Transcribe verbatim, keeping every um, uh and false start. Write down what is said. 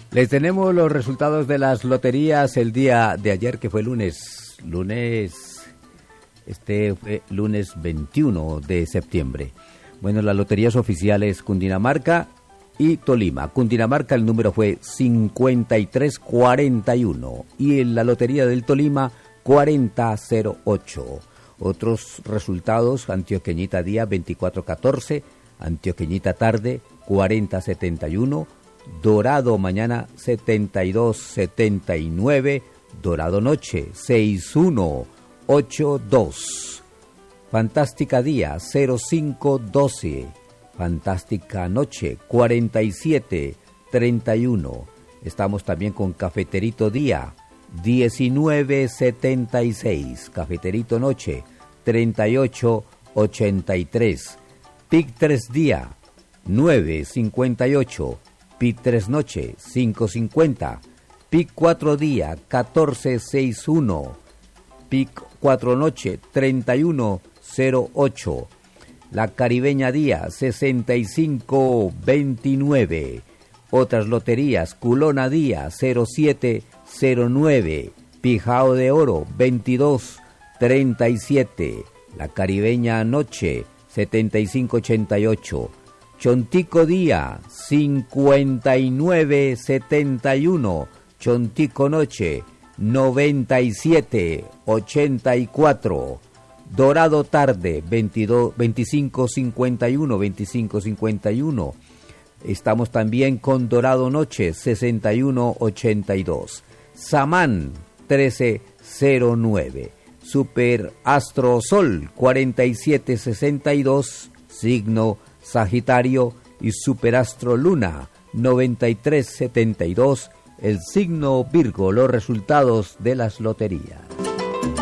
Les tenemos los resultados de las loterías el día de ayer, que fue lunes. Lunes, este fue lunes veintiuno de septiembre. Bueno, las loterías oficiales Cundinamarca y Tolima. Cundinamarca el número fue cincuenta y tres cuarenta y uno y en la lotería del Tolima cuarenta cero ocho. Otros resultados: Antioqueñita día veinticuatro catorce, Antioqueñita tarde cuarenta setenta y uno, Dorado mañana setenta y dos setenta y nueve, Dorado noche sesenta y uno ochenta y dos, Fantástica día cero cinco doce, Fantástica noche cuarenta y siete treinta y uno. Estamos también con Cafeterito día diecinueve setenta y seis, Cafeterito noche treinta y ocho ochenta y tres, Pic tres día nueve cincuenta y ocho, Pic tres noche cinco cincuenta, Pic cuatro día catorce sesenta y uno, Pic cuatro noche treinta y uno cero ocho, La Caribeña día sesenta y cinco veintinueve. Otras loterías: Culona día cero siete cero nueve, Pijao de Oro veintidós treinta y siete, La Caribeña noche setenta y cinco ochenta y ocho, Chontico día cincuenta y nueve setenta y uno, Chontico noche noventa y siete ochenta y cuatro, Dorado tarde veintidós veinticinco cincuenta y uno, veinticinco cincuenta y uno. Estamos también con Dorado noche sesenta y uno ochenta y dos, Samán trece cero nueve, Super Astro Sol cuarenta y siete sesenta y dos, signo Sagitario, y Superastro Luna noventa y tres setenta y dos, el signo Virgo. Los resultados de las loterías.